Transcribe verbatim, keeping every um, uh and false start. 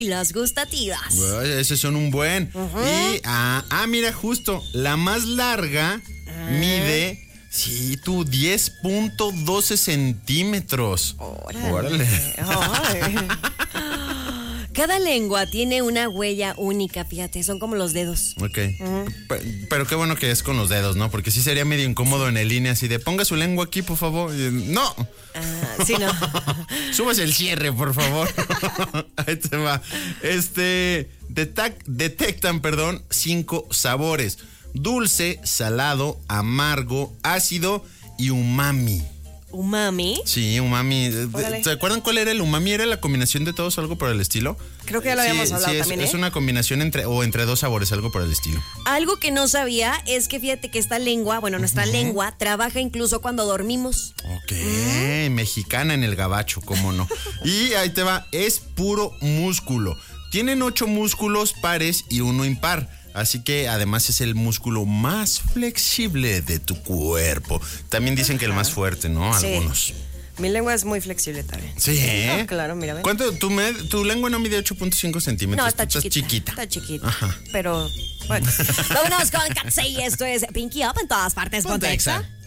y las gustativas. Bueno, esos son un buen. Uh-huh. Y, ah, ah, mira, justo, la más larga uh-huh. mide, sí, tú, diez punto doce centímetros. Órale. Órale. Ay. Cada lengua tiene una huella única, fíjate, son como los dedos. Ok. Uh-huh. Pero, pero qué bueno que es con los dedos, ¿no? Porque sí sería medio incómodo en el línea así de, ponga su lengua aquí, por favor. Y, no. Ah, sí, no. Súbase el cierre, por favor. Ahí te va. Este, detec- detectan, perdón, cinco sabores. Dulce, salado, amargo, ácido y umami. ¿Umami? Sí, umami. Órale. ¿Se acuerdan cuál era el umami? ¿Era la combinación de todos, algo por el estilo? Creo que ya lo habíamos sí, hablado sí, es, también, ¿eh? Es una combinación entre, o entre dos sabores, algo por el estilo. Algo que no sabía es que fíjate que esta lengua, bueno, nuestra uh-huh. lengua trabaja incluso cuando dormimos. Ok, uh-huh. Mexicana en el gabacho, cómo no. Y ahí te va, es puro músculo. Tienen ocho músculos pares y uno impar. Así que además es el músculo más flexible de tu cuerpo. También dicen que el más fuerte, ¿no? Sí. Algunos. Mi lengua es muy flexible también. Sí, ¿eh? No, claro, mira. Ven. ¿Cuánto? Tu, med, tu lengua no mide ocho punto cinco centímetros. No, está Tú chiquita. Estás chiquita. Está chiquita. Ajá. Pero, bueno. Vámonos con Katsey. Esto es Pinky Up en todas partes. Ponte Ponte Exa. Exa.